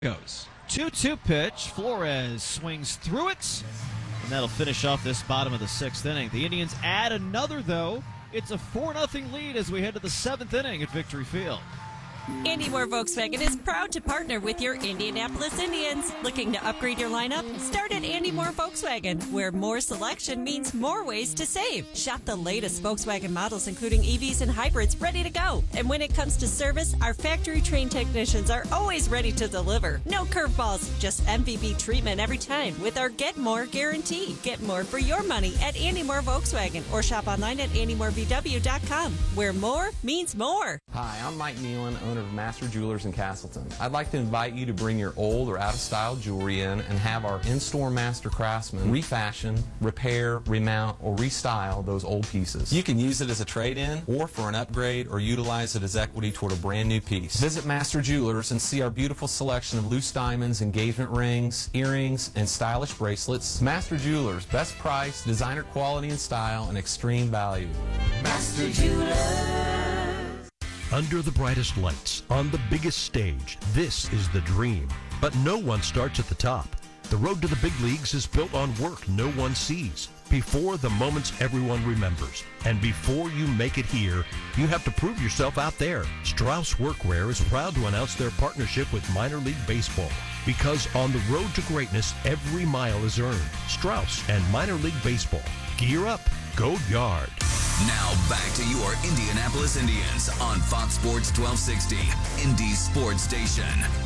Goes 2-2 pitch. Flores swings through it, and that'll finish off this bottom of the sixth inning. The Indians add another, though. It's a 4-0 lead as we head to the seventh inning at Victory Field. Andy Moore Volkswagen is proud to partner with your Indianapolis Indians. Looking to upgrade your lineup? Start at Andy Moore Volkswagen, where more selection means more ways to save. Shop the latest Volkswagen models, including EVs and hybrids, ready to go. And when it comes to service, our factory-trained technicians are always ready to deliver. No curveballs, just MVP treatment every time with our Get More guarantee. Get more for your money at Andy Moore Volkswagen, or shop online at andymorevw.com, where more means more. Hi, I'm Mike Nealon, owner of Master Jewelers in Castleton. I'd like to invite you to bring your old or out-of-style jewelry in and have our in-store master craftsmen refashion, repair, remount, or restyle those old pieces. You can use it as a trade-in or for an upgrade, or utilize it as equity toward a brand new piece. Visit Master Jewelers and see our beautiful selection of loose diamonds, engagement rings, earrings, and stylish bracelets. Master Jewelers, best price, designer quality and style, and extreme value. Master Jewelers. Under the brightest lights, on the biggest stage, this is the dream. But no one starts at the top. The road to the big leagues is built on work no one sees, before the moments everyone remembers. And before you make it here, you have to prove yourself out there. Strauss Workwear is proud to announce their partnership with Minor League Baseball. Because on the road to greatness, every mile is earned. Strauss and Minor League Baseball. Gear up. Go Yard. Now back to your Indianapolis Indians on Fox Sports 1260, Indy Sports Station.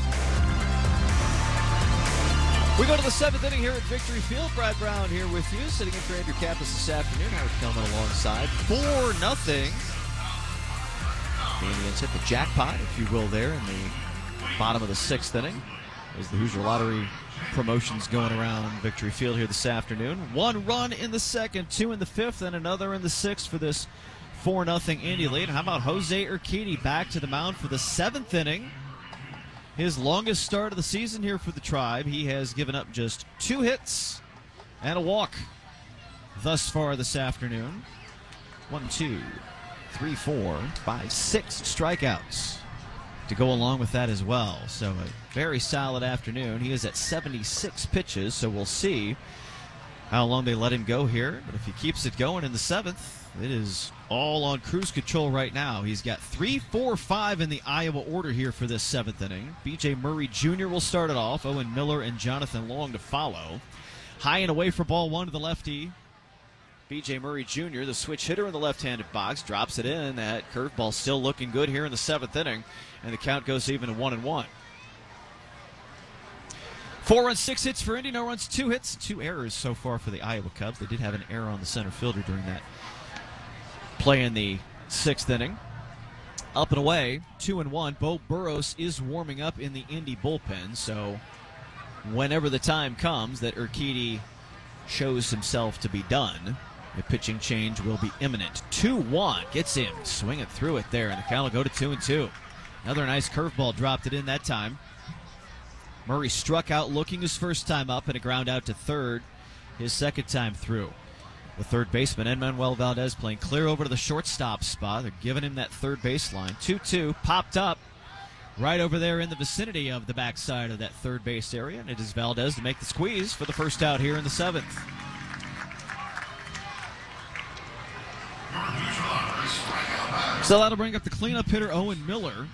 We go to the seventh inning here at Victory Field. Brad Brown here with you, sitting in for Andrew Kappas this afternoon. Howard Kellman alongside. 4-0. The Indians hit the jackpot, if you will, there in the bottom of the sixth inning. As the Hoosier Lottery promotions going around Victory Field here this afternoon. 1 run in the second, 2 in the fifth, and another in the sixth for this 4-0 Indy lead. How about Jose Urquidy back to the mound for the seventh inning? His longest start of the season here for the Tribe. He has given up just 2 hits and a walk thus far this afternoon. 1, 2, 3, 4, 5, 6 strikeouts to go along with that as well. So a very solid afternoon. He is at 76 pitches, so we'll see how long they let him go here. But if he keeps it going in the seventh, it is all on cruise control right now. He's got 3, 4, 5 in the Iowa order here for this seventh inning. B.J. Murray Jr. will start it off. Owen Miller and Jonathan Long to follow. High and away for ball one to the lefty. B.J. Murray Jr., the switch hitter in the left-handed box, drops it in. That curveball still looking good here in the seventh inning, and the count goes even to 1-1. 4 runs, 6 hits for Indy, no runs, 2 hits, 2 errors so far for the Iowa Cubs. They did have an error on the center fielder during that play in the sixth inning. Up and away, 2-1. Bo Burrows is warming up in the Indy bullpen, so whenever the time comes that Urquidy shows himself to be done, the pitching change will be imminent. 2-1, gets him, swinging through it there, and the count will go to 2-2. Another nice curveball, dropped it in that time. Murray struck out looking his first time up, and a ground out to third his second time through. The third baseman, Enmanuel Valdez, playing clear over to the shortstop spot. They're giving him that third baseline. 2-2, popped up right over there in the vicinity of the backside of that third base area, and it is Valdez to make the squeeze for the first out here in the seventh. So that'll bring up the cleanup hitter, Owen Miller.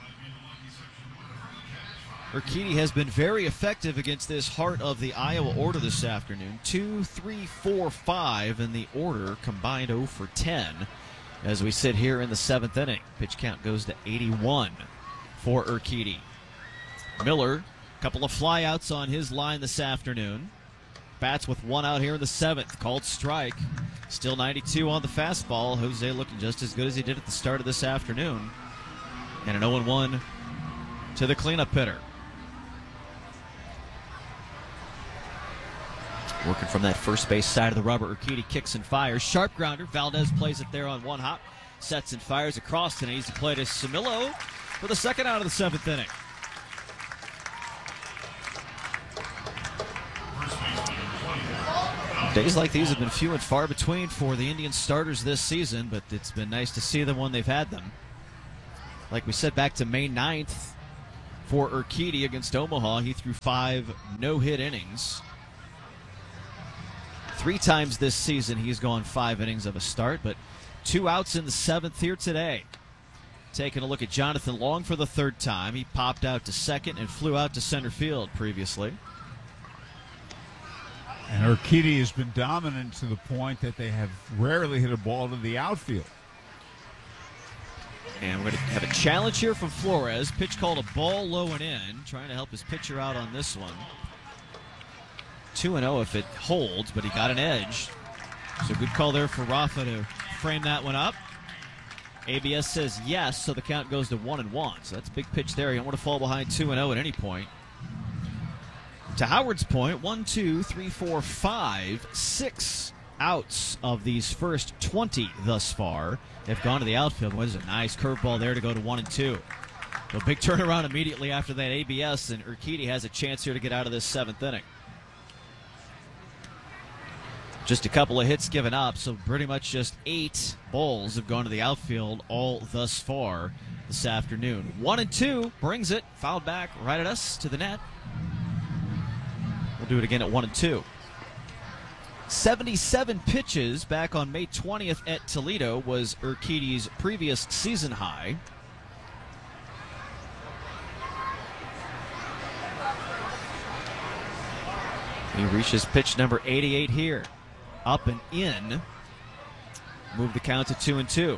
Urquidy has been very effective against this heart of the Iowa order this afternoon. 2, 3, 4, 5 in the order, combined 0 for 10 as we sit here in the seventh inning. Pitch count goes to 81 for Urquidy. Miller, a couple of flyouts on his line this afternoon. Bats with 1 out here in the seventh. Called strike. Still 92 on the fastball. Jose looking just as good as he did at the start of this afternoon. And an 0-1 to the cleanup hitter. Working from that first base side of the rubber, Urquidy kicks and fires. Sharp grounder. Valdez plays it there on one hop. Sets and fires across an easy play to Camilo for the second out of the seventh inning. Days like these have been few and far between for the Indian starters this season, but it's been nice to see them when they've had them. Like we said, back to May 9th for Urquidy against Omaha. He threw 5 no-hit innings. 3 times this season he's gone 5 innings of a start, but 2 outs in the 7th here today. Taking a look at Jonathan Long for the 3rd time. He popped out to second and flew out to center field previously. And Urquidy has been dominant to the point that they have rarely hit a ball to the outfield. And we're going to have a challenge here from Flores. Pitch called a ball low and in. Trying to help his pitcher out on this one. 2-0 if it holds, but he got an edge. So good call there for Rafa to frame that one up. ABS says yes, so the count goes to 1-1. So that's a big pitch there. You don't want to fall behind 2-0 at any point. To Howard's point, 1, 2, 3, 4, 5, 6 outs of these first 20 thus far have gone to the outfield. What is a nice curveball there to go to 1-2. So big turnaround immediately after that ABS, and Urquidy has a chance here to get out of this 7th inning. Just a couple of hits given up, so pretty much just 8 balls have gone to the outfield all thus far this afternoon. 1-2 brings it, fouled back right at us to the net. We'll do it again at 1-2. 77 pitches back on May 20th at Toledo was Urquidy's previous season high. He reaches pitch number 88 here. Up and in. Move the count to 2-2.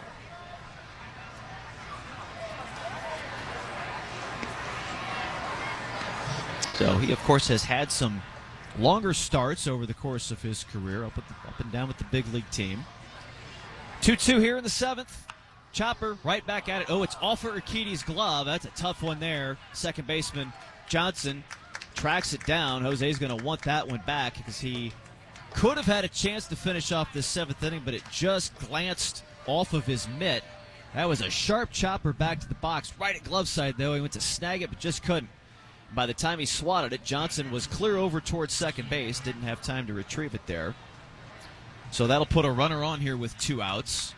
So he, of course, has had some longer starts over the course of his career, up and down with the big league team. 2-2 here in the 7th. Chopper right back at it. Oh, it's off for Urquidy's glove. That's a tough one there. Second baseman Johnson tracks it down. Jose's going to want that one back because he could have had a chance to finish off this 7th inning, but it just glanced off of his mitt. That was a sharp chopper back to the box. Right at glove side, though. He went to snag it, but just couldn't. By the time he swatted it, Johnson was clear over towards second base. Didn't have time to retrieve it there. So that'll put a runner on here with 2 outs.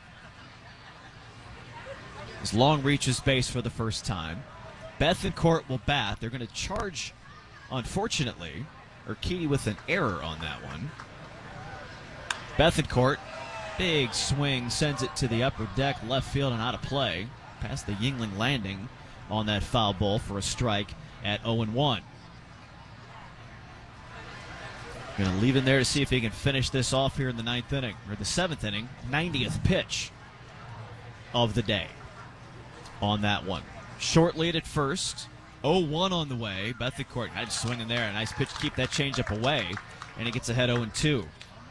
As Long reaches base for the first time. Bethencourt will bat. They're going to charge, unfortunately, Urquidy with an error on that one. Bethencourt, big swing, sends it to the upper deck, left field and out of play. Past the Yingling landing on that foul ball for a strike at 0-1. Going to leave him there to see if he can finish this off here in the 9th inning, or the 7th inning, 90th pitch of the day on that one. Short lead at first, 0-1 on the way. Bethencourt had to swing in there, a nice pitch to keep that changeup away, and he gets ahead 0-2.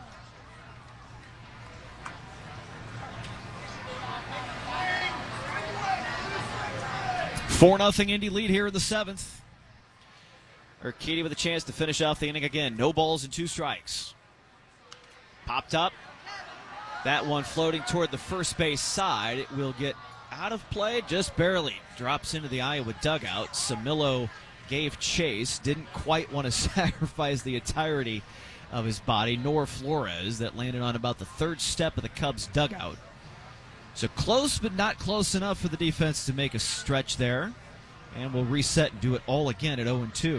Four 4-0 Indy lead here in the 7th. Urquidy with a chance to finish off the inning again. No balls and 2 strikes. Popped up. That one floating toward the first base side. It will get out of play just barely. Drops into the Iowa dugout. Samillo gave chase. Didn't quite want to sacrifice the entirety of his body, nor Flores. That landed on about the 3rd step of the Cubs dugout. So close, but not close enough for the defense to make a stretch there. And we'll reset and do it all again at 0-2.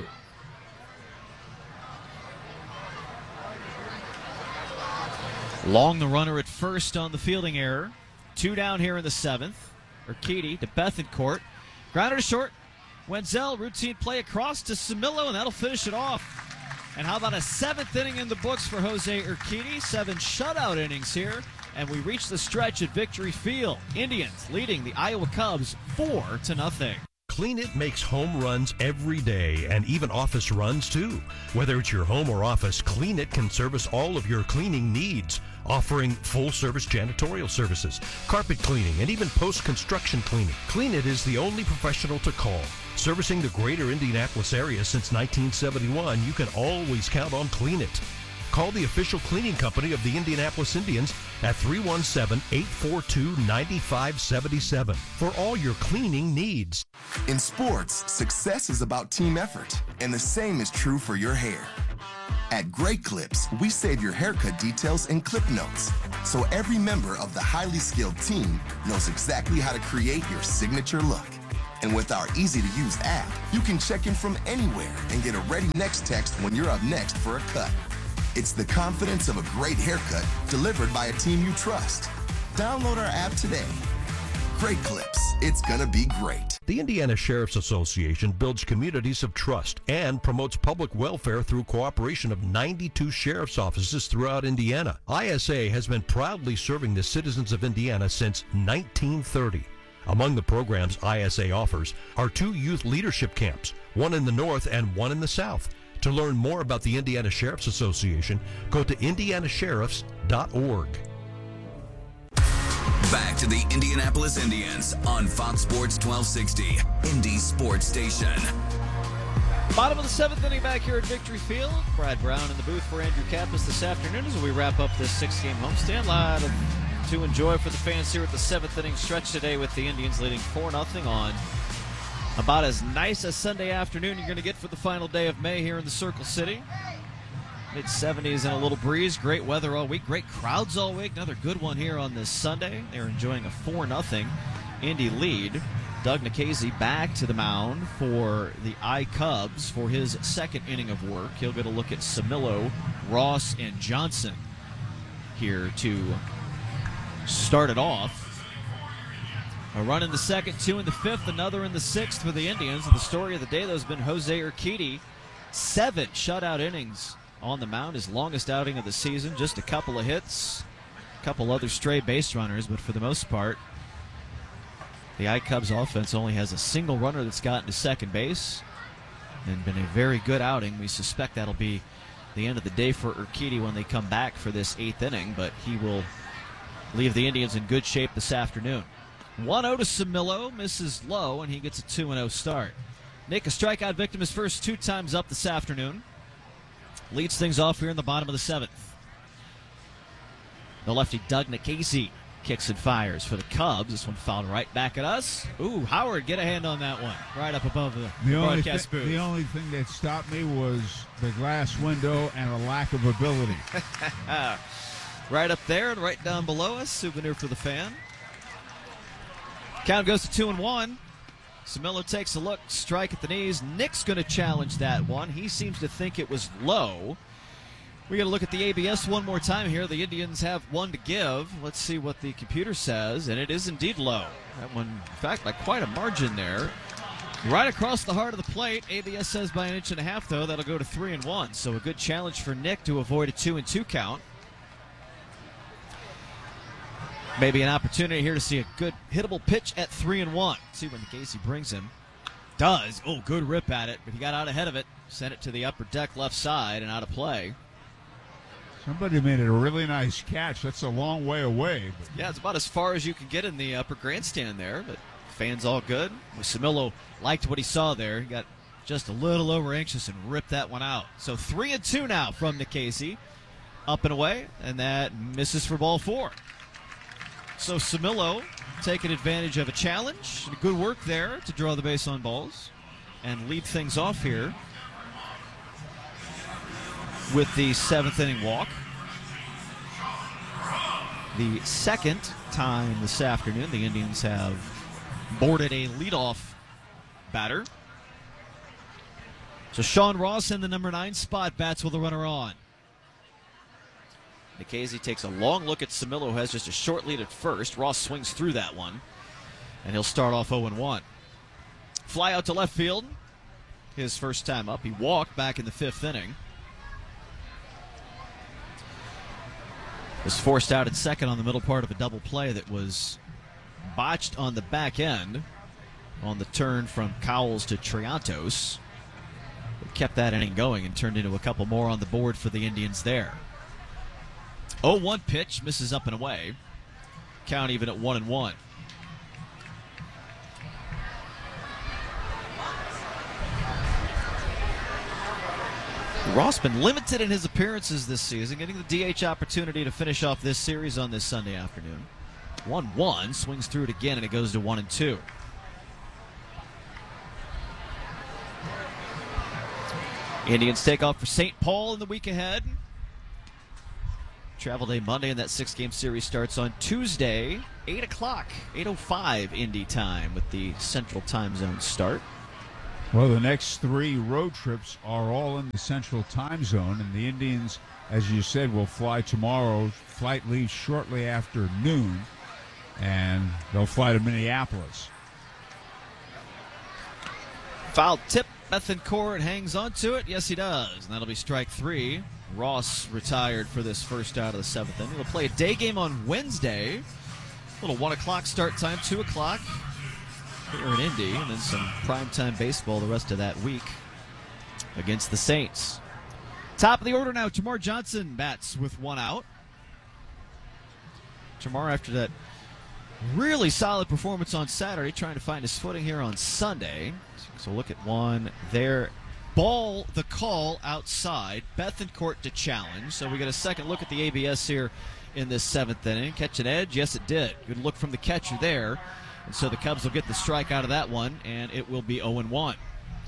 Long the runner at first on the fielding error. 2 down here in the 7th. Urquidy to Bethencourt. Grounder to short. Wenzel, routine play across to Samillo, and that'll finish it off. And how about a 7th inning in the books for Jose Urquidy? 7 shutout innings here. And we reach the stretch at Victory Field. Indians leading the Iowa Cubs 4-0. Clean It makes home runs every day and even office runs too. Whether it's your home or office, Clean It can service all of your cleaning needs, offering full-service janitorial services, carpet cleaning, and even post-construction cleaning. Clean It is the only professional to call. Servicing the greater Indianapolis area since 1971, you can always count on Clean It. Call the official cleaning company of the Indianapolis Indians at 317-842-9577 for all your cleaning needs. In sports, success is about team effort, and the same is true for your hair. At Great Clips, we save your haircut details in clip notes, so every member of the highly skilled team knows exactly how to create your signature look. And with our easy-to-use app, you can check in from anywhere and get a ready next text when you're up next for a cut. It's the confidence of a great haircut delivered by a team you trust. Download our app today. Great Clips. It's gonna be great. The Indiana Sheriff's Association builds communities of trust and promotes public welfare through cooperation of 92 sheriff's offices throughout Indiana. ISA has been proudly serving the citizens of Indiana since 1930. Among the programs ISA offers are 2 youth leadership camps, one in the north and one in the south. To learn more about the Indiana Sheriff's Association, go to indianasheriffs.org. Back to the Indianapolis Indians on Fox Sports 1260, Indy Sports Station. Bottom of the 7th inning back here at Victory Field. Brad Brown in the booth for Andrew Kappas this afternoon as we wrap up this 6-game homestand. A lot to enjoy for the fans here at the 7th inning stretch today with the Indians leading 4-0 on about as nice a Sunday afternoon you're going to get for the final day of May here in the Circle City. Mid-70s and a little breeze. Great weather all week. Great crowds all week. Another good one here on this Sunday. They're enjoying a 4-0 Indy lead. Doug Nikhazy back to the mound for the I-Cubs for his second inning of work. He'll get a look at Samillo, Ross, and Johnson here to start it off. A run in the second, 2 in the fifth, another in the sixth for the Indians. The story of the day, though, has been Jose Urquidy. 7 shutout innings on the mound, his longest outing of the season. Just a couple of hits, a couple other stray base runners, but for the most part, the I-Cubs offense only has a single runner that's gotten to second base and been a very good outing. We suspect that'll be the end of the day for Urquidy when they come back for this 8th inning, but he will leave the Indians in good shape this afternoon. 1-0 to Samillo, misses low, and he gets a 2-0 start. Nick, a strikeout victim, his first 2 times up this afternoon. Leads things off here in the bottom of the 7th. The lefty Doug Nikhazy kicks and fires for the Cubs. This one fouled right back at us. Ooh, Howard, get a hand on that one. Right up above the broadcast booth. The only thing that stopped me was the glass window and a lack of ability. Right up there and right down below us. Souvenir for the fan. Count goes to 2-1. Samillo takes a look, strike at the knees. Nick's going to challenge that one. He seems to think it was low. We're going to look at the ABS one more time here. The Indians have one to give. Let's see what the computer says, and it is indeed low. That one, in fact, by quite a margin there. Right across the heart of the plate. ABS says by 1.5 inches, though. That'll go to 3-1. So a good challenge for Nick to avoid a 2-2 count. Maybe an opportunity here to see a good hittable pitch at 3-1. See when Nikhazy brings him. Does. Oh, good rip at it, but he got out ahead of it. Sent it to the upper deck left side and out of play. Somebody made it a really nice catch. That's a long way away. But yeah, it's about as far as you can get in the upper grandstand there, but fans all good. Samillo liked what he saw there. He got just a little over anxious and ripped that one out. So 3-2 now from Nikhazy. Up and away, and that misses for ball 4. So Samillo taking advantage of a challenge. Good work there to draw the base on balls and lead things off here with the 7th inning walk. The second time this afternoon the Indians have boarded a leadoff batter. So Sean Ross in the number 9 spot bats with the runner on. Nikhazy takes a long look at Samillo, who has just a short lead at first. Ross swings through that one, and he'll start off 0-1. Fly out to left field. His first time up. He walked back in the 5th inning. Was forced out at second on the middle part of a double play that was botched on the back end on the turn from Cowles to Triantos. But kept that inning going and turned into a couple more on the board for the Indians there. 0-1 pitch, misses up and away. Count even at 1-1. Ross been limited in his appearances this season, getting the DH opportunity to finish off this series on this Sunday afternoon. 1-1, swings through it again, and it goes to 1-2. Indians take off for St. Paul in the week ahead. Travel day Monday, and that 6-game series starts on Tuesday, 8 o'clock, 8:05 Indy time with the Central Time Zone start. Well, the next 3 road trips are all in the Central Time Zone, and the Indians, as you said, will fly tomorrow. Flight leaves shortly after noon, and they'll fly to Minneapolis. Foul tip. Bethancourt hangs on to it. Yes, he does. And that'll be strike 3. Ross retired for this first out of the 7th inning. He'll play a day game on Wednesday. A little 1 o'clock start time, 2 o'clock here in Indy, and then some primetime baseball the rest of that week against the Saints. Top of the order now, Termarr Johnson bats with 1 out. Termarr, after that really solid performance on Saturday, trying to find his footing here on Sunday. So look at 1 there. Ball, the call outside. Bethancourt to challenge. So we get a second look at the ABS here in this 7th inning. Catch an edge? Yes, it did. Good look from the catcher there. And so the Cubs will get the strike out of that one, and it will be 0-1.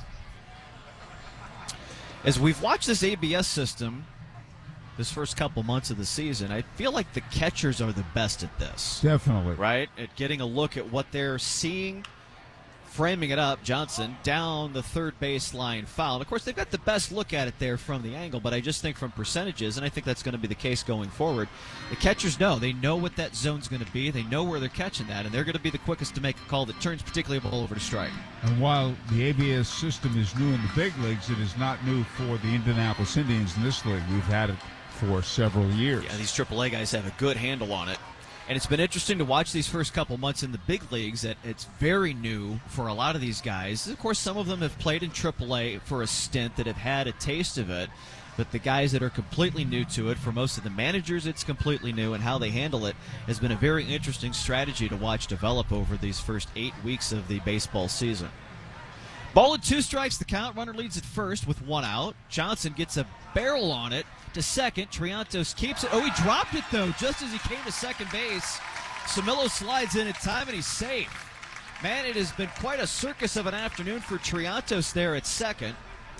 As we've watched this ABS system this first couple months of the season, I feel like the catchers are the best at this. Definitely. Right? At getting a look at what they're seeing, framing it up. Johnson down the third baseline foul. And of course, they've got the best look at it there from the angle, but I just think from percentages, and I think that's going to be the case going forward, the catchers know. They know what that zone's going to be. They know where they're catching that, and they're going to be the quickest to make a call that turns particularly a ball over to strike. And while the ABS system is new in the big leagues, it is not new for the Indianapolis Indians in this league. We've had it for several years. Yeah, these AAA guys have a good handle on it. And it's been interesting to watch these first couple months in the big leagues. That it's very new for a lot of these guys. Of course, some of them have played in AAA for a stint that have had a taste of it. But the guys that are completely new to it, for most of the managers, it's completely new, and how they handle it has been a very interesting strategy to watch develop over these first 8 weeks of the baseball season. Ball and 2 strikes, the count. Runner leads at first with 1 out. Johnson gets a barrel on it to second. Triantos keeps it. Oh, he dropped it, though, just as he came to second base. Samillo slides in at time, and he's safe. Man, it has been quite a circus of an afternoon for Triantos there at second.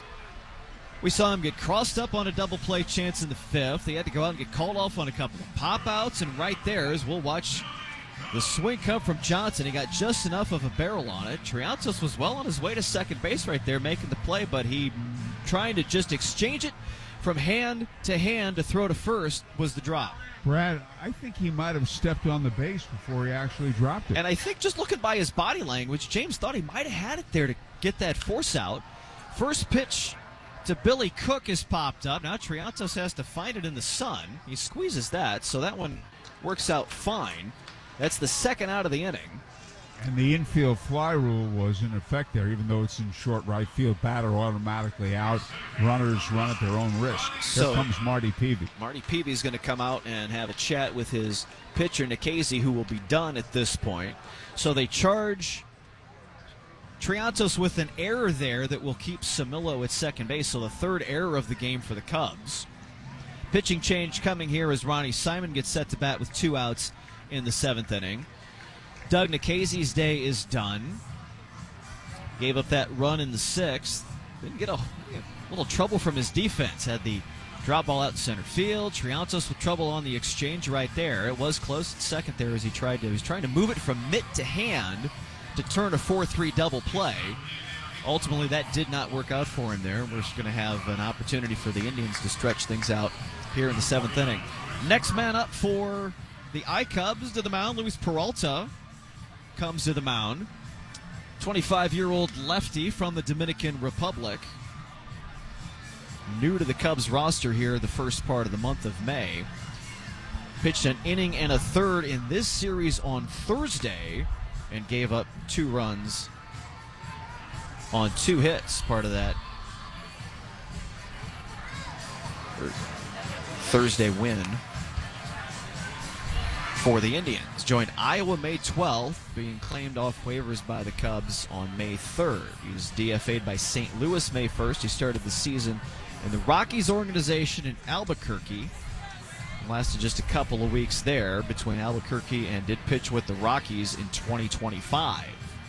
We saw him get crossed up on a double play chance in the 5th. He had to go out and get called off on a couple of pop-outs, and right there, as we'll watch the swing come from Johnson, he got just enough of a barrel on it. Triantos was well on his way to second base right there, making the play, but he trying to just exchange it from hand to throw to first was the drop. Brad, I think he might have stepped on the base before he actually dropped it. And I think just looking by his body language, James thought he might have had it there to get that force out. First pitch to Billy Cook has popped up. Now Triantos has to find it in the sun. He squeezes that, so that one works out fine. That's the second out of the inning. And the infield fly rule was in effect there, even though it's in short right field. Batter automatically out. Runners run at their own risk. So, here comes Marty Peavy. Marty Peavy is going to come out and have a chat with his pitcher, Nikhazy, who will be done at this point. So they charge Triantos with an error there that will keep Samillo at second base. So the third error of the game for the Cubs. Pitching change coming here as Ronnie Simon gets set to bat with 2 outs in the 7th inning. Doug Nikhazy's day is done. Gave up that run in the 6th. Didn't get a little trouble from his defense. Had the drop ball out in center field. Triantos with trouble on the exchange right there. It was close at second there as he was trying to move it from mitt to hand to turn a 4-3 double play. Ultimately, that did not work out for him there. We're going to have an opportunity for the Indians to stretch things out here in the 7th inning. Next man up for the I-Cubs to the mound, Luis Peralta comes to the mound. 25-year-old lefty from the Dominican Republic. New to the Cubs roster here the first part of the month of May. Pitched an inning and a third in this series on Thursday and gave up 2 runs on 2 hits, part of that Thursday win for the Indians. Joined Iowa May 12th, being claimed off waivers by the Cubs on May 3rd. He was DFA'd by St. Louis May 1st. He started the season in the Rockies organization in Albuquerque. Lasted just a couple of weeks there between Albuquerque and did pitch with the Rockies in 2025.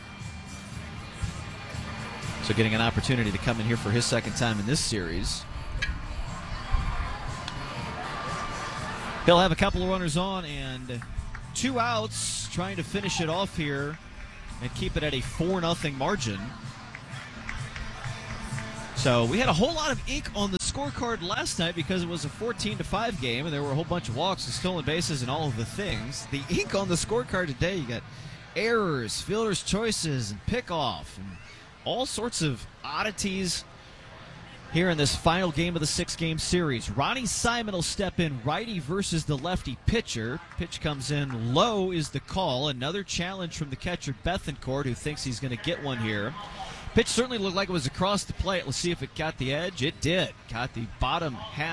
So getting an opportunity to come in here for his second time in this series. He'll have a couple of runners on and 2 outs, trying to finish it off here and keep it at a 4-0 margin. So we had a whole lot of ink on the scorecard last night because it was a 14-5 game, and there were a whole bunch of walks and stolen bases and all of the things. The ink on the scorecard today, you got errors, fielders' choices, and pickoff, and all sorts of oddities here in this final game of the 6-game series. Ronnie Simon will step in, righty versus the lefty pitcher. Pitch comes in low is the call. Another challenge from the catcher Bethancourt, who thinks he's going to get one here. Pitch certainly looked like it was across the plate. Let's see if it got the edge. It did. Got the bottom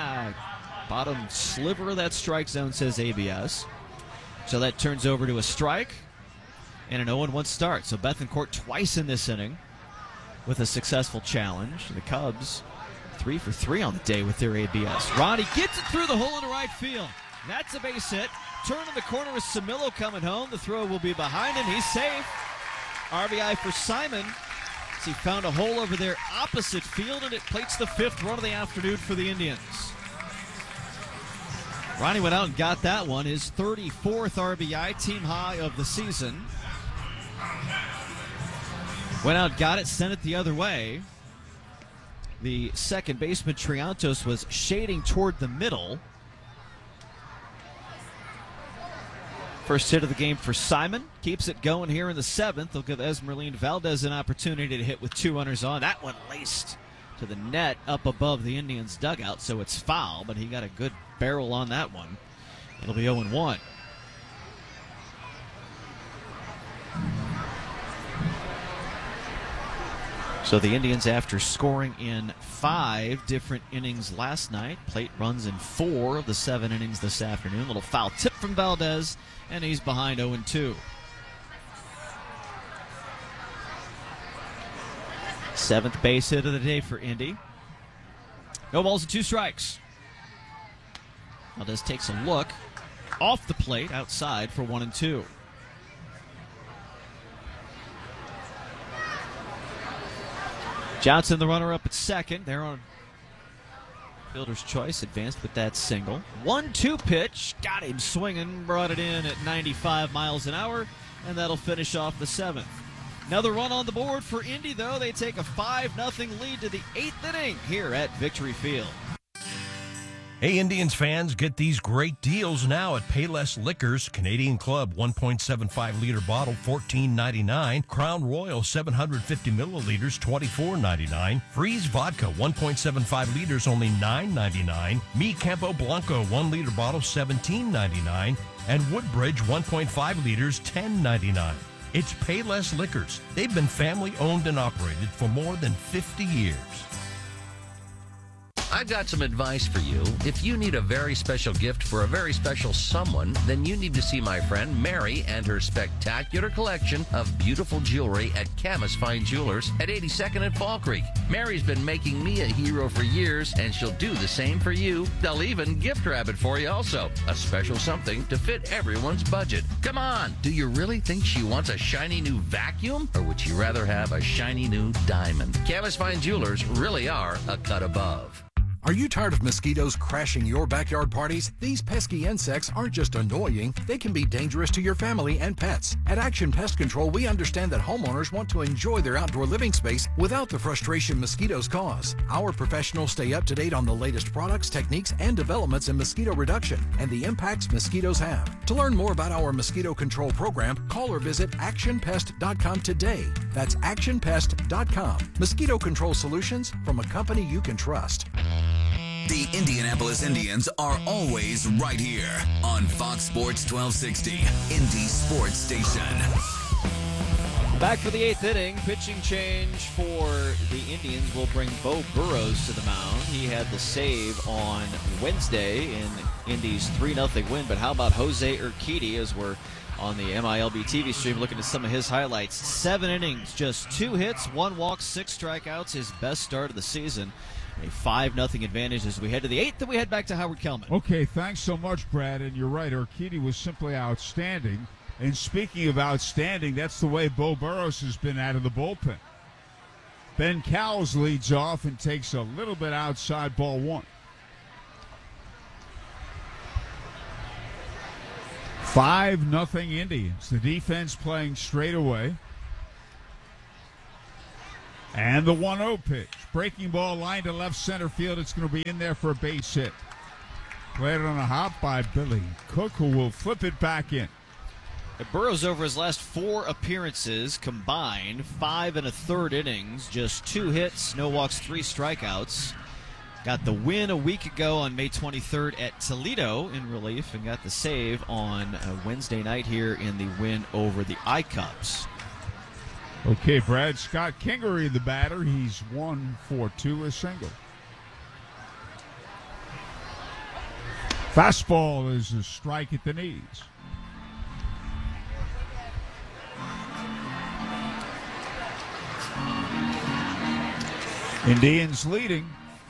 sliver of that strike zone, says ABS. So that turns over to a strike and an 0-1 start. So Bethancourt twice in this inning with a successful challenge. The Cubs 3 for 3 on the day with their ABS. Ronnie gets it through the hole into right field. That's a base hit. Turn in the corner with Samillo coming home. The throw will be behind him. He's safe. RBI for Simon. He found a hole over there opposite field, and it plates the 5th run of the afternoon for the Indians. Ronnie went out and got that one, his 34th RBI, team high of the season. Went out, got it, sent it the other way. The second baseman, Triantos, was shading toward the middle. First hit of the game for Simon. Keeps it going here in the 7th. They'll give Esmeralyn Valdez an opportunity to hit with 2 runners on. That one laced to the net up above the Indians' dugout, so it's foul, but he got a good barrel on that one. It'll be 0-1. So the Indians, after scoring in 5 different innings last night, plate runs in 4 of the 7 innings this afternoon. Little foul tip from Valdez, and he's behind 0-2. 7th base hit of the day for Indy. No balls and 2 strikes. Valdez takes a look off the plate outside for 1-2. Johnson, the runner-up at second. They're on fielder's choice. Advanced with that single. 1-2 pitch. Got him swinging. Brought it in at 95 miles an hour. And that'll finish off the 7th. Another run on the board for Indy, though. They take a 5-0 lead to the 8th inning here at Victory Field. Hey, Indians fans, get these great deals now at Payless Liquors. Canadian Club 1.75-liter bottle, $14.99. Crown Royal 750 milliliters, $24.99. Freeze Vodka 1.75 liters, only $9.99. Mi Campo Blanco 1-liter bottle, $17.99. And Woodbridge 1.5 liters, $10.99. It's Payless Liquors. They've been family-owned and operated for more than 50 years. I've got some advice for you. If you need a very special gift for a very special someone, then you need to see my friend Mary and her spectacular collection of beautiful jewelry at Camus Fine Jewelers at 82nd and Fall Creek. Mary's been making me a hero for years, and she'll do the same for you. They'll even gift wrap it for you also. A special something to fit everyone's budget. Come on, do you really think she wants a shiny new vacuum? Or would you rather have a shiny new diamond? Camus Fine Jewelers really are a cut above. Are you tired of mosquitoes crashing your backyard parties? These pesky insects aren't just annoying, they can be dangerous to your family and pets. At Action Pest Control, we understand that homeowners want to enjoy their outdoor living space without the frustration mosquitoes cause. Our professionals stay up to date on the latest products, techniques, and developments in mosquito reduction and the impacts mosquitoes have. To learn more about our mosquito control program, call or visit actionpest.com today. That's actionpest.com. Mosquito control solutions from a company you can trust. The Indianapolis Indians are always right here on Fox Sports 1260, Indy Sports Station. Back for the 8th inning. Pitching change for the Indians will bring Beau Burrows to the mound. He had the save on Wednesday in Indy's 3-0 win. But how about Jose Urquidy, as we're on the MILB TV stream looking at some of his highlights? 7 innings, just 2 hits, 1 walk, 6 strikeouts. His best start of the season. A 5-0 advantage as we head to the 8th, and we head back to Howard Kellman. Okay, thanks so much, Brad. And you're right, Urquidy was simply outstanding. And speaking of outstanding, that's the way Beau Burrows has been out of the bullpen. Ben Cowles leads off and takes a little bit outside, ball 1. 5-0 Indians. The defense playing straight away. And the 1-0 pitch. Breaking ball line to left center field. It's going to be in there for a base hit. Played on a hop by Billy Cook, who will flip it back in. Burroughs, over his last 4 appearances combined, 5 1/3 innings, just 2 hits, no walks, 3 strikeouts. Got the win a week ago on May 23rd at Toledo in relief, and got the save on Wednesday night here in the win over the I-Cubs. Okay, Brad Scott Kingery, the batter. He's 1 for 2, a single. Fastball is a strike at the knees. Indians leading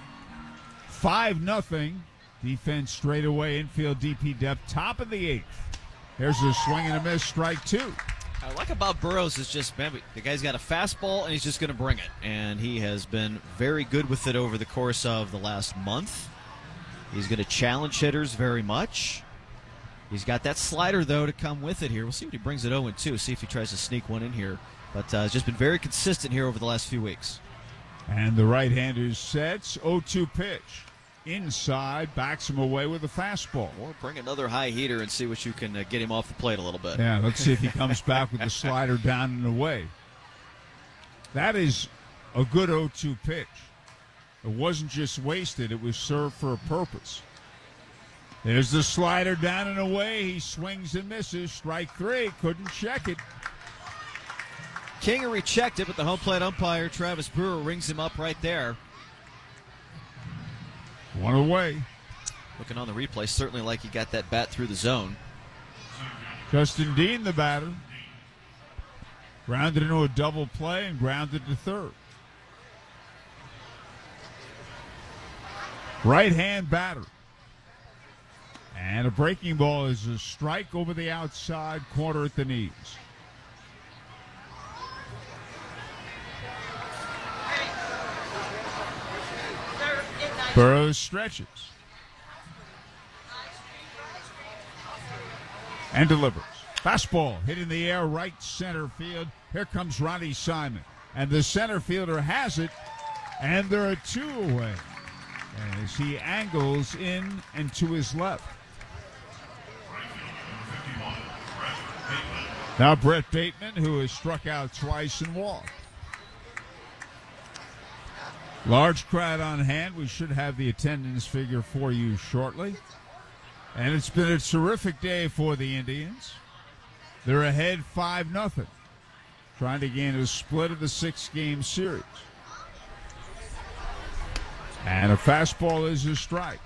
5-0. Defense straight away, infield DP depth, top of the 8th. There's a swing and a miss, strike 2. I like about Burroughs is just, man, the guy's got a fastball and he's just going to bring it. And he has been very good with it over the course of the last month. He's going to challenge hitters very much. He's got that slider, though, to come with it here. We'll see what he brings at 0-2, see if he tries to sneak one in here. But it's just been very consistent here over the last few weeks. And the right-hander sets, 0-2 pitch. Inside, backs him away with a fastball. Or bring another high heater and see what you can get him off the plate a little bit. Yeah, let's see if he comes back with the slider down and away. That is a good 0-2 pitch. It wasn't just wasted, it was served for a purpose. There's the slider down and away. He swings and misses. Strike 3, couldn't check it. Kingery checked it, but the home plate umpire, Travis Brewer, rings him up right there. 1 away. Looking on the replay, certainly like he got that bat through the zone. Justin Dean, the batter. Grounded into a double play and grounded to third. Right-hand batter. And a breaking ball is a strike over the outside corner at the knees. Burroughs stretches. And delivers. Fastball hit in the air, right center field. Here comes Ronnie Simon. And the center fielder has it. And there are 2 away as he angles in and to his left. Now Brett Bateman, who has struck out twice and walked. Large crowd on hand. We should have the attendance figure for you shortly. And it's been a terrific day for the Indians. They're ahead 5-0, trying to gain a split of the 6-game series. And a fastball is a strike.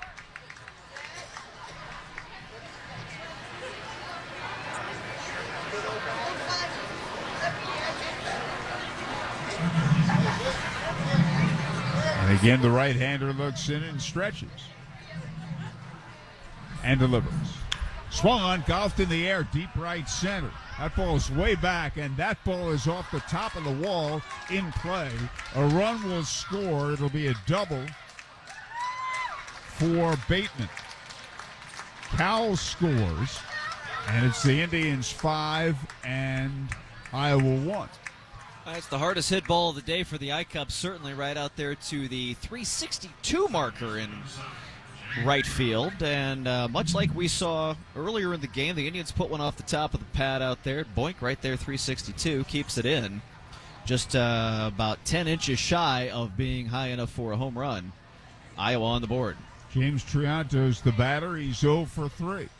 And again, the right-hander looks in and stretches. And delivers. Swung on, golfed in the air, deep right center. That ball is way back, and that ball is off the top of the wall in play. A run will score. It'll be a double for Bateman. Cowell scores, and it's the Indians 5 and Iowa 1. It's the hardest hit ball of the day for the I-Cubs, certainly right out there to the 362 marker in right field. And much like we saw earlier in the game, the Indians put one off the top of the pad out there. Boink right there, 362, keeps it in. Just about 10 inches shy of being high enough for a home run. Iowa on the board. James Trianto's the batter. He's 0 for 3.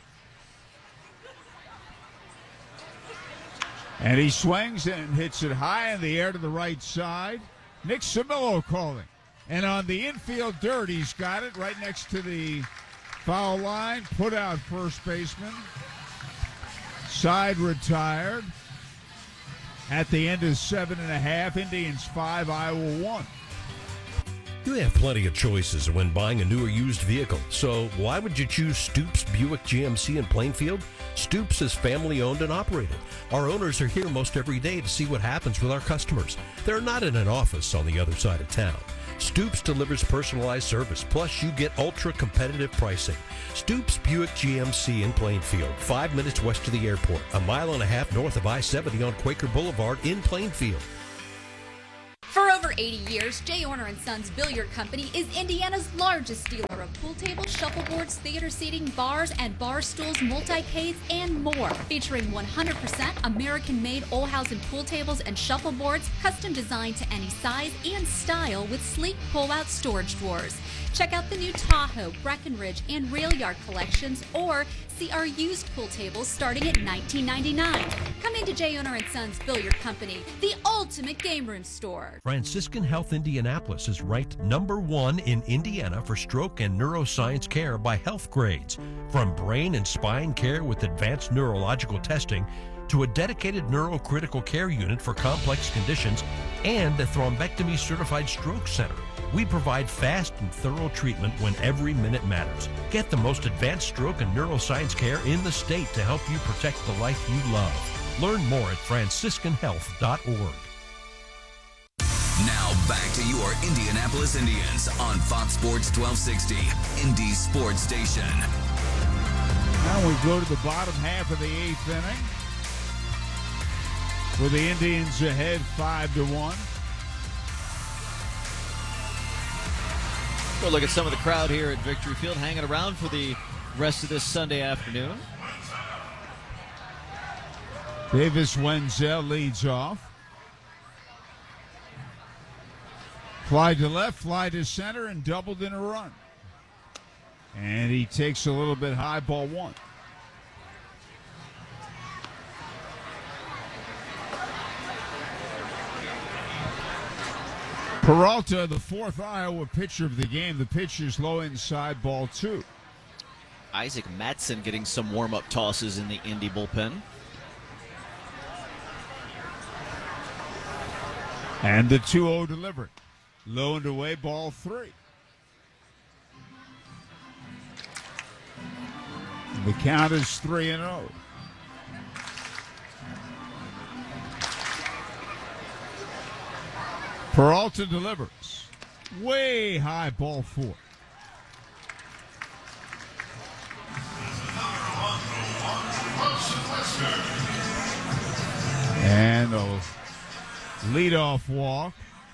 And he swings and hits it high in the air to the right side. Nick Samillo calling. And on the infield dirt, he's got it right next to the foul line. Put out first baseman. Side retired. At the end of 7.5, Indians 5, Iowa 1. You have plenty of choices when buying a new or used vehicle, so why would you choose Stoops Buick GMC in Plainfield? Stoops is family owned and operated. Our owners are here most every day to see what happens with our customers. They're not in an office on the other side of town. Stoops delivers personalized service, plus you get ultra-competitive pricing. Stoops Buick GMC in Plainfield, 5 minutes west of the airport, a mile and a half north of I-70 on Quaker Boulevard in Plainfield. For over 80 years, J. Orner & Sons Billiard Company is Indiana's largest dealer of pool tables, shuffleboards, theater seating, bars and bar stools, multi-cades, and more. Featuring 100% American-made Olhausen pool tables and shuffleboards, custom designed to any size and style with sleek pull-out storage drawers. Check out the new Tahoe, Breckenridge, and Rail Yard collections, or see our used pool tables starting at $19.99. Come into J. Orner & Sons Billiard Company, the ultimate game room store. Franciscan Health Indianapolis is ranked #1 in Indiana for stroke and neuroscience care by Health Grades. From brain and spine care with advanced neurological testing to a dedicated neurocritical care unit for complex conditions and a thrombectomy certified stroke center. We provide fast and thorough treatment when every minute matters. Get the most advanced stroke and neuroscience care in the state to help you protect the life you love. Learn more at franciscanhealth.org. Now back to your Indianapolis Indians on Fox Sports 1260, Indy Sports Station. Now we go to the bottom half of the 8th inning, with the Indians ahead 5-1. Go look at some of the crowd here at Victory Field, hanging around for the rest of this Sunday afternoon. Davis Wenzel leads off. Fly to left, fly to center, and doubled in a run. And he takes a little bit high, ball one. Peralta, the fourth Iowa pitcher of the game. The pitch is low inside, ball two. Isaac Matson getting some warm-up tosses in the Indy bullpen. And the 2-0 delivery. Low and away, ball three. The count is 3-0. Peralta delivers. Way high, ball four. And a leadoff walk.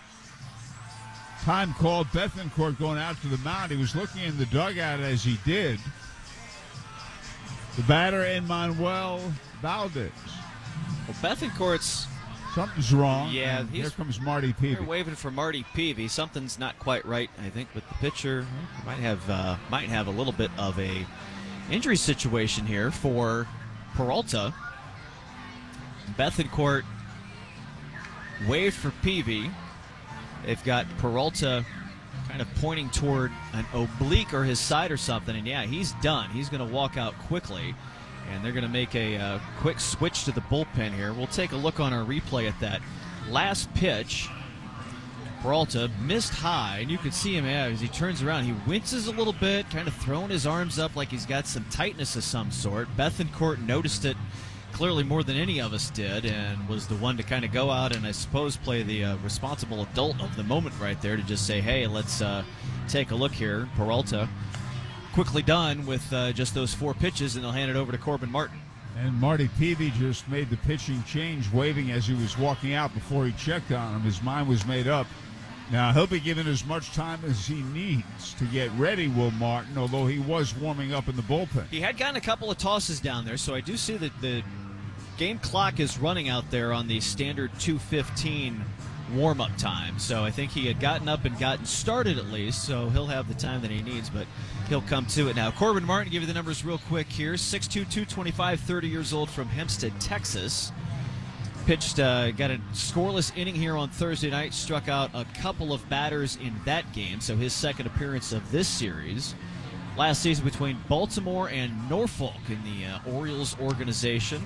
Time called. Bethencourt going out to the mound. He was looking in the dugout as he did. The batter, Emmanuel Valdez. Well, Bethencourt's... Something's wrong. Yeah, here comes Marty Peavy. They're waving for Marty Peavy. Something's not quite right, I think, with the pitcher. Might have a little bit of a injury situation here for Peralta. Bethencourt waved for Peavy. They've got Peralta kind of pointing toward an oblique or his side or something, and yeah, he's done. He's going to walk out quickly. And they're going to make a quick switch to the bullpen here. We'll take a look on our replay at that last pitch. Peralta missed high, and you can see him as he turns around. He winces a little bit, kind of throwing his arms up like he's got some tightness of some sort. Bethencourt noticed it clearly more than any of us did and was the one to kind of go out and I suppose play the responsible adult of the moment right there to just say, hey, let's take a look here. Peralta quickly done with just those four pitches, and they'll hand it over to Corbin Martin. And Marty Peavy just made the pitching change, waving as he was walking out before he checked on him. His mind was made up. Now, he'll be given as much time as he needs to get ready, Will Martin, although he was warming up in the bullpen. He had gotten a couple of tosses down there, so I do see that the game clock is running out there on the standard 2:15 warm-up time. So I think he had gotten up and gotten started at least, so he'll have the time that he needs, but he'll come to it now. Corbin Martin, give you the numbers real quick here. 6'2", 225, 30 years old from Hempstead, Texas. Pitched, got a scoreless inning here on Thursday night, struck out a couple of batters in that game, so his second appearance of this series. Last season between Baltimore and Norfolk in the Orioles organization.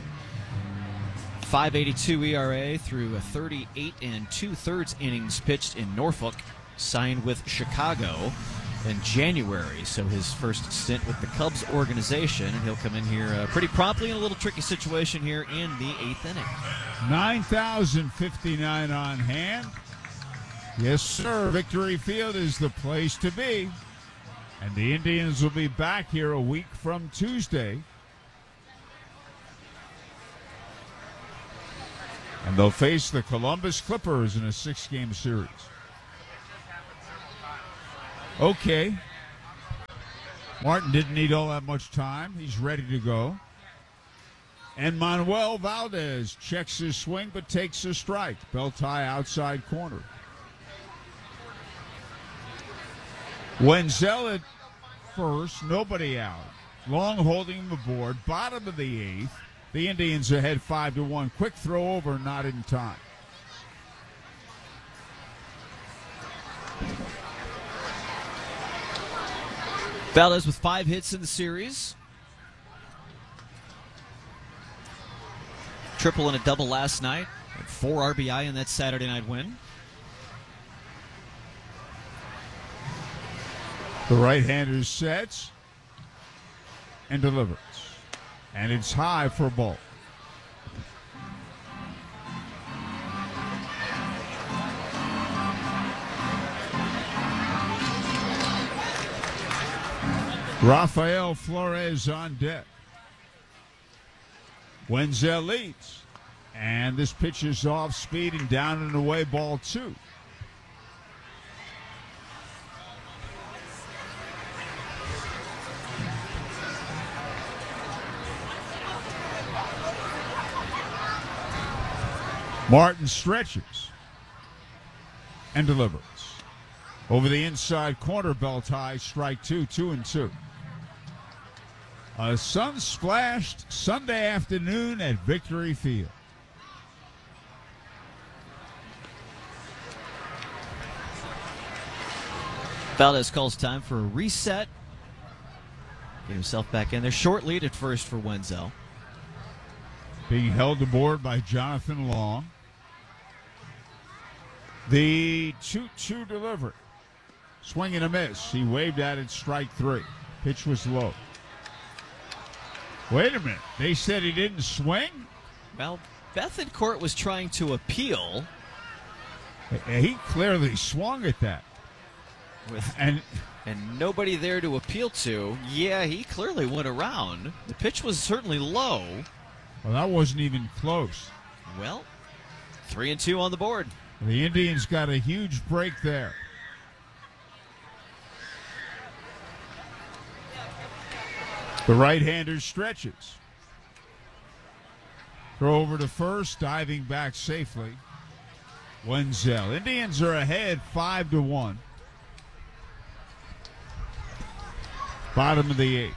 5.82 ERA through 38 2/3 innings pitched in Norfolk. Signed with Chicago in January, so his first stint with the Cubs organization, and he'll come in here pretty promptly in a little tricky situation here in the 8th inning. 9,059 on hand. Yes, sir. Victory Field is the place to be. And the Indians will be back here a week from Tuesday. And they'll face the Columbus Clippers in a 6-game series. Okay. Martin didn't need all that much time. He's ready to go. And Manuel Valdez checks his swing but takes a strike. Belt high outside corner. Wenzel at first, nobody out. Long holding him aboard. Bottom of the 8th. The Indians ahead 5-1. Quick throw over, not in time. Valdez with 5 hits in the series. Triple and a double last night. 4 RBI in that Saturday night win. The right-hander sets and delivers. And it's high for a ball. Rafael Flores on deck. Wenzel leads. And this pitch is off speed and down and away, ball 2. Martin stretches and delivers. Over the inside corner, belt high, strike 2, 2-2. A sun-splashed Sunday afternoon at Victory Field. Valdez calls time for a reset. Get himself back in there. Short lead at first for Wenzel. Being held aboard by Jonathan Long. The 2-2 delivery. Swing and a miss. He waved at it, strike 3. Pitch was low. Wait a minute. They said he didn't swing? Well, Bethancourt was trying to appeal. He clearly swung at that. And nobody there to appeal to. Yeah, he clearly went around. The pitch was certainly low. Well, that wasn't even close. Well, 3-2 on the board. The Indians got a huge break there. The right-hander stretches. Throw over to first, diving back safely. Wenzel. Indians are ahead 5-1. Bottom of the 8th.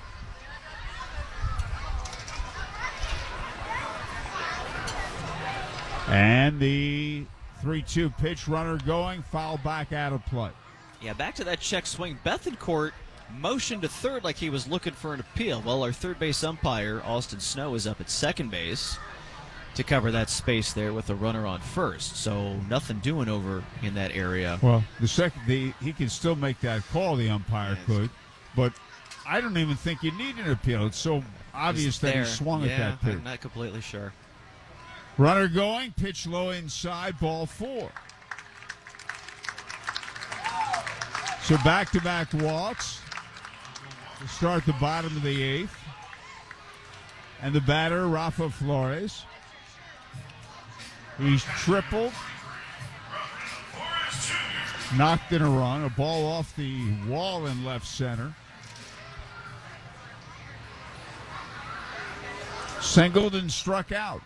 And the 3-2 pitch, runner going, foul back out of play. Yeah, back to that check swing. Bethancourt motioned to third like he was looking for an appeal. Well, our third base umpire, Austin Snow, is up at second base to cover that space there with a runner on first. So nothing doing over in that area. Well, he can still make that call, the umpire could. But I don't even think you need an appeal. It's so obvious that he swung at that pitch. I'm not completely sure. Runner going, pitch low inside, ball 4. So back-to-back walks to start the bottom of the 8th. And the batter, Rafa Flores. He's tripled. Knocked in a run, a ball off the wall in left center. Singled and struck out.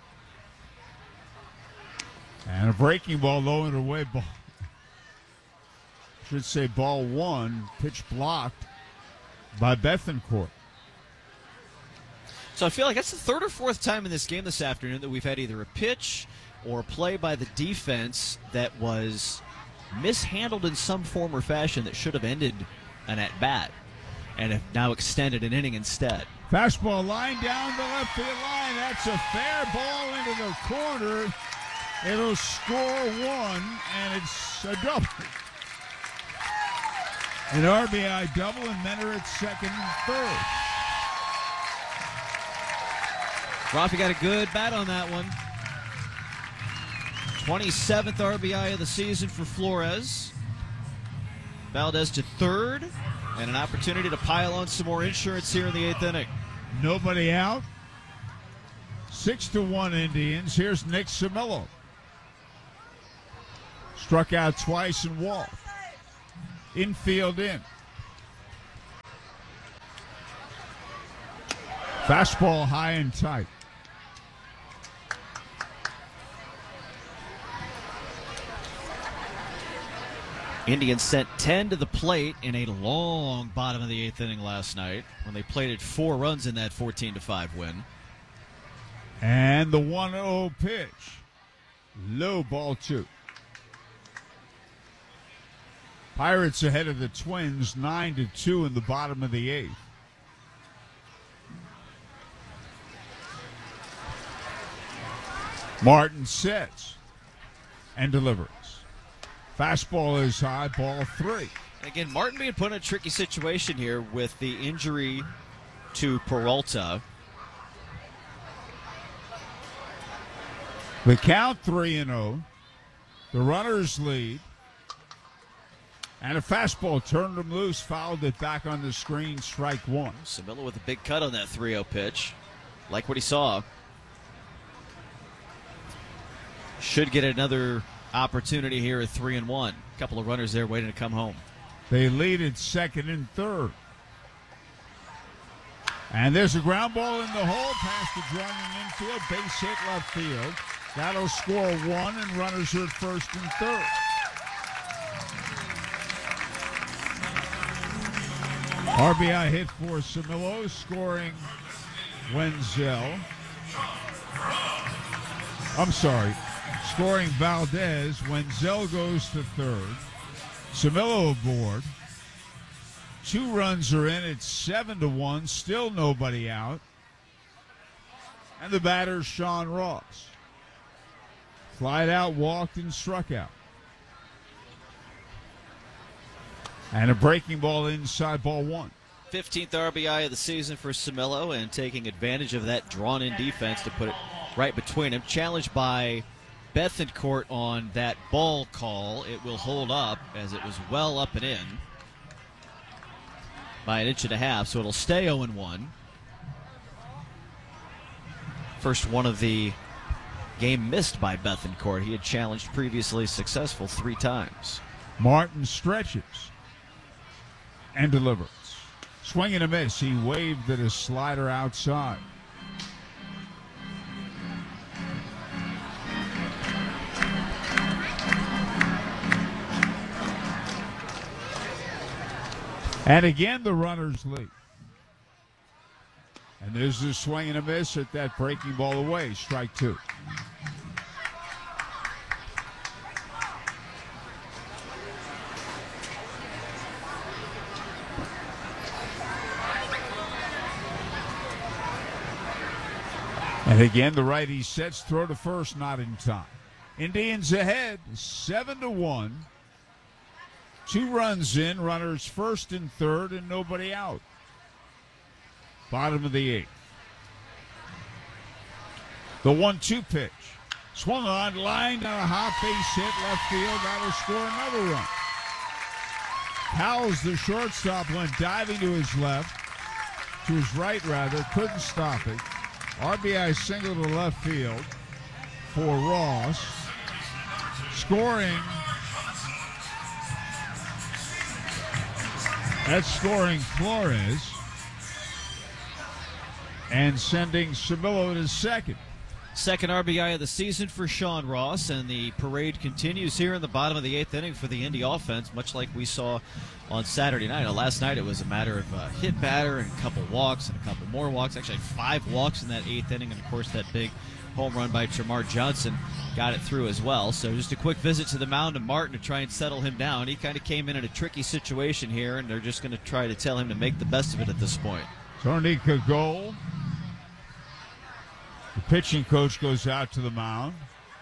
And a breaking ball low and away ball. Should say ball 1, pitch blocked by Bethancourt. So I feel like that's the third or fourth time in this game this afternoon that we've had either a pitch or a play by the defense that was mishandled in some form or fashion that should have ended an at-bat and have now extended an inning instead. Fastball line down the left field line. That's a fair ball into the corner. It'll score 1, and it's a double. An RBI double, and Mentor at second and third. Rafi got a good bat on that one. 27th RBI of the season for Flores. Valdez to third, and an opportunity to pile on some more insurance here in the 8th inning. Nobody out. 6-1 Indians. Here's Nick Simillo. Struck out twice and walked. Infield in. Fastball high and tight. Indians sent 10 to the plate in a long bottom of the 8th inning last night when they plated 4 runs in that 14-5 win. And the 1-0 pitch. Low, ball 2. Pirates ahead of the Twins 9-2 in the bottom of the 8th. Martin sets and delivers. Fastball is high, ball 3. And again, Martin being put in a tricky situation here with the injury to Peralta. The count 3-0. The runners lead. And a fastball turned him loose, fouled it back on the screen, strike 1. Simillo with a big cut on that 3-0 pitch. Like what he saw. Should get another opportunity here at 3-1. A couple of runners there waiting to come home. They lead at second and third. And there's a ground ball in the hole past the Drummond infield. Base hit left field. That'll score 1, and runners are at first and third. RBI hit for Simillo, scoring Wenzel. Scoring Valdez. Wenzel goes to third. Simillo aboard. 2 runs are in. It's 7-1. Still nobody out. And the batter's Sean Ross. Flied out, walked, and struck out. And a breaking ball inside, ball 1. 15th RBI of the season for Simillo, and taking advantage of that drawn-in defense to put it right between him. Challenged by Bethancourt on that ball call. It will hold up as it was well up and in by an inch and a half, so it'll stay 0-1. First one of the game missed by Bethancourt. He had challenged previously, successful 3 times. Martin stretches and delivers. Swing and a miss. He waved at a slider outside. And again, the runners lead. And there's a swing and a miss at that breaking ball away. Strike 2. And again, the righty sets, throw to first, not in time. Indians ahead, 7-1. 2 runs in, runners first and third, and nobody out. Bottom of the 8th. The 1-2 pitch. Swung on, lined on a hot base hit, left field. That'll score another run. Howells, the shortstop, went diving to his left, to his right rather, couldn't stop it. RBI single to left field for Ross. Scoring. That's scoring Flores. And sending Simillo to second. Second RBI of the season for Sean Ross, and the parade continues here in the bottom of the 8th inning for the Indy offense, much like we saw on Saturday night. Last night it was a matter of a hit batter and a couple walks and a couple more walks. Actually, 5 walks in that 8th inning, and of course that big home run by Termarr Johnson got it through as well. So just a quick visit to the mound of Martin to try and settle him down. He kind of came in a tricky situation here, and they're just going to try to tell him to make the best of it at this point. Tony Kagol. The pitching coach goes out to the mound.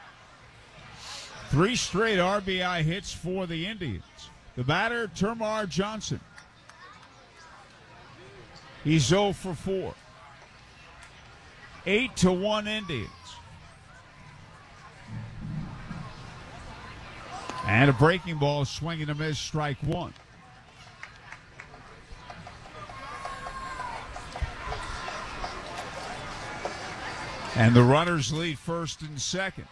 3 straight RBI hits for the Indians. The batter, Termarr Johnson. He's 0 for 4. 8-1 Indians. And a breaking ball, swing and a miss, strike one. And the runners lead first and second.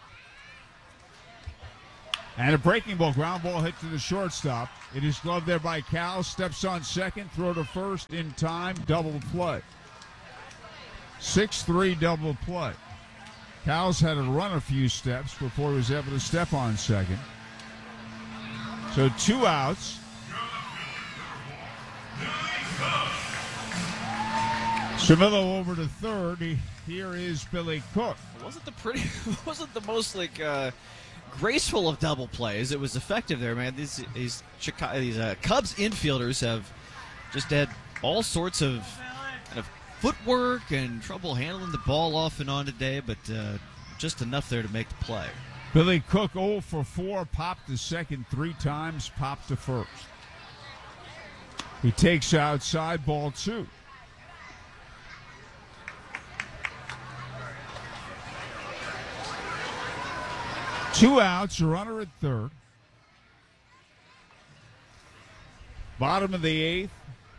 And a breaking ball, ground ball hit to the shortstop. It is gloved there by Cal. Steps on second, throw to first in time, double play. 6-3 double play. Cal's had to run a few steps before he was able to step on second. So 2 outs. Cirillo over to third. Here is Billy Cook. It wasn't the most graceful of double plays. It was effective there, man. These Cubs infielders have just had all sorts of kind of footwork and trouble handling the ball off and on today, but just enough there to make the play. Billy Cook 0 for 4, popped to second 3 times, popped to first. He takes outside, ball 2. Two outs, a runner at third. Bottom of the 8th.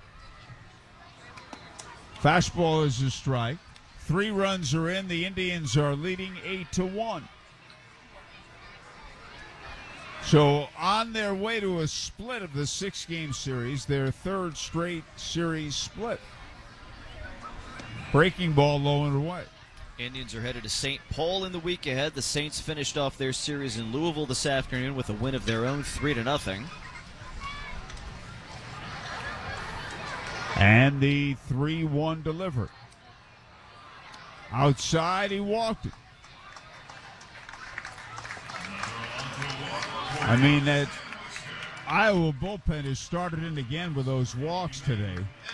Fastball is a strike. 3 runs are in. The Indians are leading 8-1. So on their way to a split of the 6-game series, their third straight series split. Breaking ball low and away. Indians are headed to St. Paul in the week ahead. The Saints finished off their series in Louisville this afternoon with a win of their own, 3-0. And the 3-1 delivery. Outside, he walked it. I mean, that Iowa bullpen has started in again with those walks today.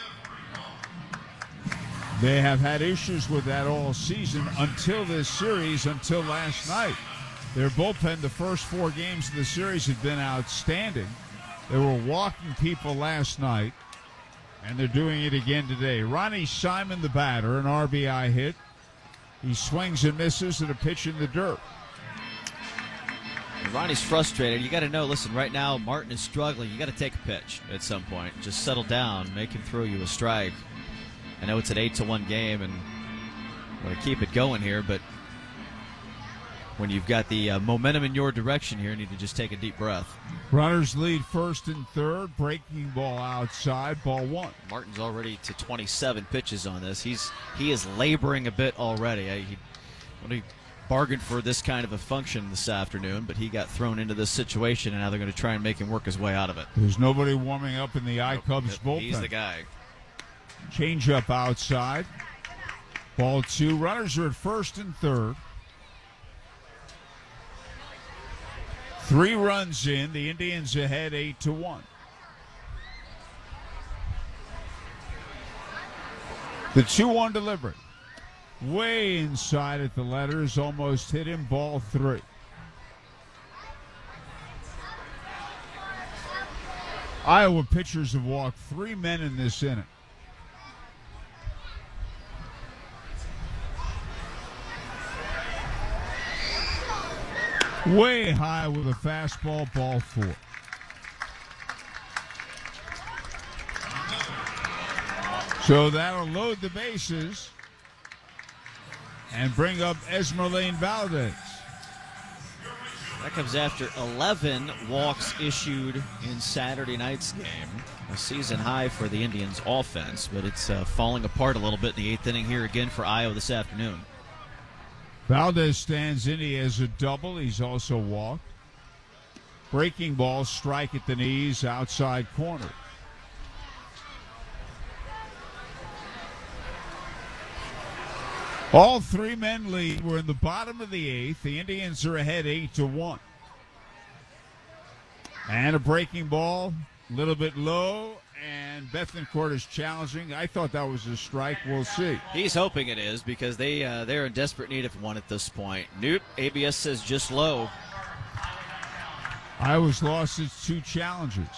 They have had issues with that all season until this series, until last night. Their bullpen, the first 4 games of the series, had been outstanding. They were walking people last night, and they're doing it again today. Ronnie Simon, the batter, an RBI hit. He swings and misses at a pitch in the dirt. Ronnie's frustrated. You got to know, listen, right now Martin is struggling. You got to take a pitch at some point. Just settle down, make him throw you a strike. I know it's an 8-1 game, and we're going to keep it going here, but when you've got the momentum in your direction here, you need to just take a deep breath. Runners lead first and third. Breaking ball outside, ball 1. Martin's already to 27 pitches on this. He is laboring a bit already. He bargained for this kind of a function this afternoon, but he got thrown into this situation, and now they're going to try and make him work his way out of it. There's nobody warming up in the iCubs bullpen. He's the guy. Change up outside. Ball 2. Runners are at first and third. 3 runs in. The Indians ahead 8-1. The 2-1 delivery. Way inside at the letters. Almost hit him. Ball 3. Iowa pitchers have walked 3 men in this inning. Way high with a fastball, ball 4. So that'll load the bases and bring up Esmeralyn Valdez. That comes after 11 walks issued in Saturday night's game. A season high for the Indians offense, but it's falling apart a little bit in the 8th inning here again for Iowa this afternoon. Valdez stands in. He has a double. He's also walked. Breaking ball, strike at the knees, outside corner. All 3 men lead. We're in the bottom of the 8th. The Indians are ahead 8-1. And a breaking ball, a little bit low, and Bethencourt is challenging. I thought that was a strike. We'll see. He's hoping it is because they're in desperate need of one at this point. Nope, ABS says just low. Iowa's lost its 2 challenges.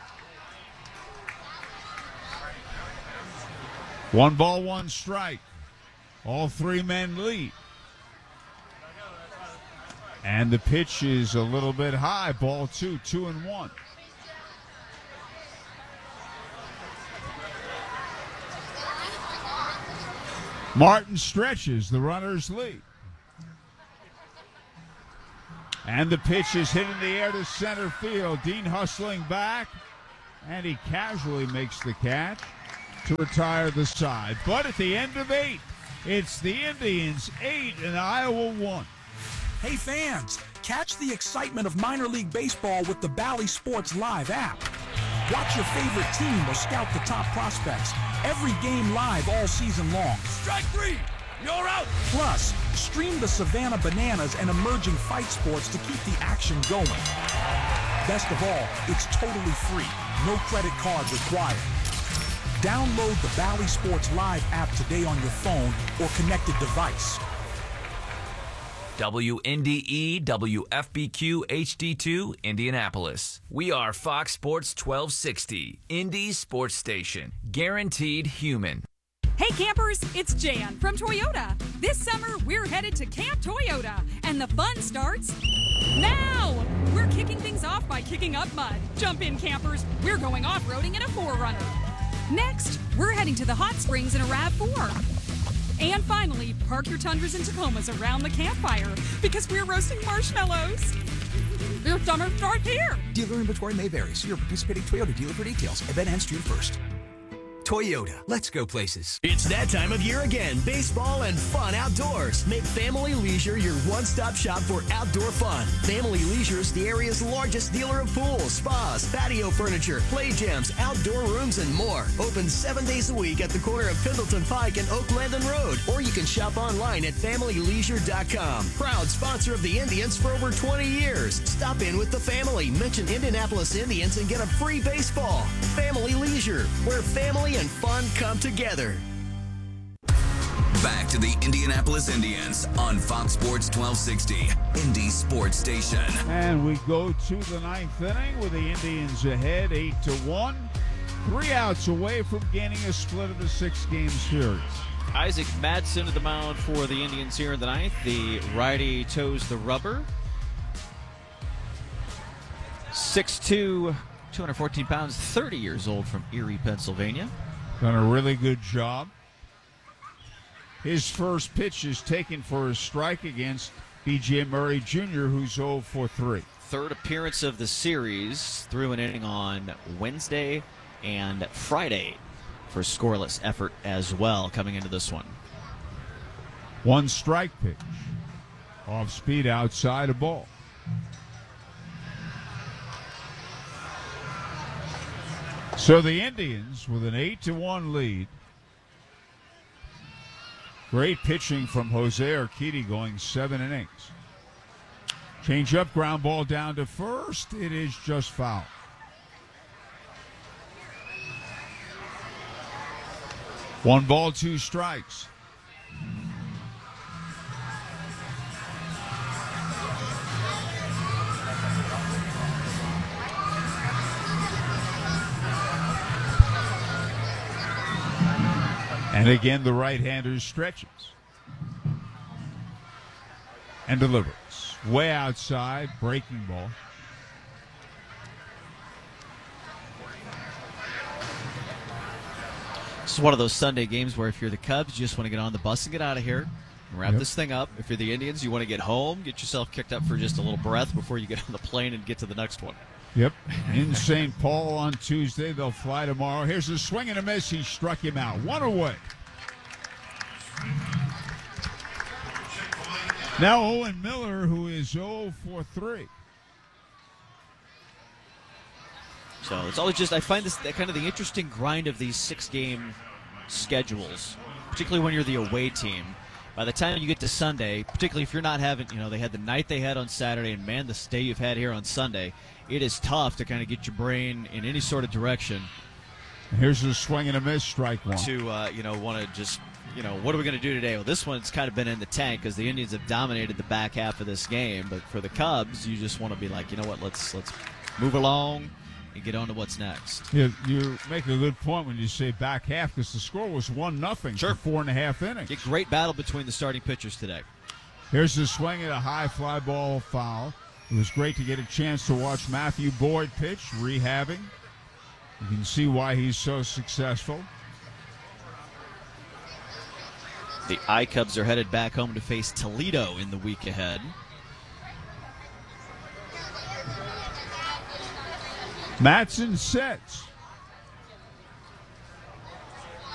1 ball, 1 strike. All 3 men lead. And the pitch is a little bit high. Ball 2, 2-1. Martin stretches. The runners lead. And the pitch is hit in the air to center field. Dean hustling back, and he casually makes the catch to retire the side. But at the end of 8, it's the Indians 8 and Iowa 1. Hey fans, catch the excitement of minor league baseball with the Bally Sports Live app. Watch your favorite team or scout the top prospects. Every game live all season long. Strike 3! You're out! Plus, stream the Savannah Bananas and emerging fight sports to keep the action going. Best of all, it's totally free. No credit card required. Download the Bally Sports Live app today on your phone or connected device. WNDE WFBQ HD2 Indianapolis. We are Fox Sports 1260, Indy Sports Station. Guaranteed human. Hey campers, it's Jan from Toyota. This summer, we're headed to Camp Toyota, and the fun starts now! We're kicking things off by kicking up mud. Jump in, campers. We're going off-roading in a 4Runner. Next, we're heading to the hot springs in a RAV4. And finally, park your Tundras and Tacomas around the campfire because we're roasting marshmallows. Your summer starts here. Dealer inventory may vary. See your participating Toyota dealer for details. Event ends June 1st. Toyota, let's go places. It's that time of year again. Baseball and fun outdoors. Make Family Leisure your one-stop shop for outdoor fun. Family Leisure is the area's largest dealer of pools, spas, patio furniture, play gyms, outdoor rooms, and more. Open 7 days a week at the corner of Pendleton Pike and Oak Landon Road. Or you can shop online at FamilyLeisure.com. Proud sponsor of the Indians for over 20 years. Stop in with the family. Mention Indianapolis Indians and get a free baseball. Family Leisure, where family and fun come together. Back to the Indianapolis Indians on Fox Sports 1260, Indy Sports Station. And we go to the 9th inning with the Indians ahead 8-1. 3 outs away from gaining a split of the 6-game series. Isaac Madsen at the mound for the Indians here in the 9th. The righty toes the rubber. 6'2", 214 pounds, 30 years old from Erie, Pennsylvania. Done a really good job. His first pitch is taken for a strike against B.J. Murray Jr., who's 0 for 3. Third appearance of the series, threw an inning on Wednesday and Friday for a scoreless effort as well coming into this one. 1 strike pitch. Off speed outside a ball. So the Indians with an 8-1 lead. Great pitching from Jose Urquidy going 7 innings. Change up, ground ball down to first. It is just foul. One ball, 2 strikes. And again, the right-hander stretches and delivers. Way outside, breaking ball. This is one of those Sunday games where if you're the Cubs, you just want to get on the bus and get out of here and wrap this thing up. If you're the Indians, you want to get home, get yourself kicked up for just a little breath before you get on the plane and get to the next one. Yep. In St. Paul on Tuesday. They'll fly tomorrow. Here's a swing and a miss. He struck him out. 1 away. Now Owen Miller, who is 0 for 3. So it's always just, I find this kind of the interesting grind of these 6-game schedules, particularly when you're the away team. By the time you get to Sunday, particularly if you're not having, they had the night they had on Saturday, and man, the stay you've had here on Sunday, it is tough to kind of get your brain in any sort of direction. Here's a swing and a miss, strike 1. To, want to just, what are we going to do today? Well, this one's kind of been in the tank because the Indians have dominated the back half of this game. But for the Cubs, you just want to be like, you know what, let's move along and get on to what's next. Yeah, you make a good point when you say back half because the score was 1-0 for 4.5 innings. A great battle between the starting pitchers today. Here's the swing at a high fly ball foul. It was great to get a chance to watch Matthew Boyd pitch, rehabbing. You can see why he's so successful. The iCubs are headed back home to face Toledo in the week ahead. Matson sets.